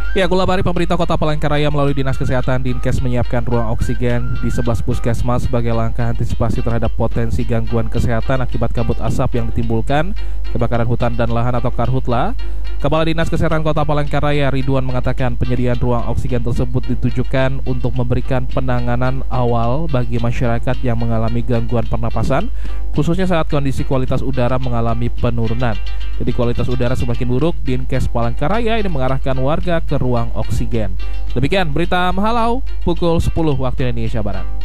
Ya, Gulabari pemerintah Kota Palangkaraya melalui Dinas Kesehatan Dinkes menyiapkan ruang oksigen di 11 puskesmas sebagai langkah antisipasi terhadap potensi gangguan kesehatan akibat kabut asap yang ditimbulkan kebakaran hutan dan lahan atau karhutla. Kepala Dinas Kesehatan Kota Palangkaraya Ridwan mengatakan penyediaan ruang oksigen tersebut ditujukan untuk memberikan penanganan awal bagi masyarakat yang mengalami gangguan pernapasan, khususnya saat kondisi kualitas udara mengalami penurunan. Jadi kualitas udara semakin buruk, Dinkes Palangkaraya ini mengarahkan warga ke ruang oksigen. Demikian berita Mahalau pukul 10 waktu Indonesia Barat.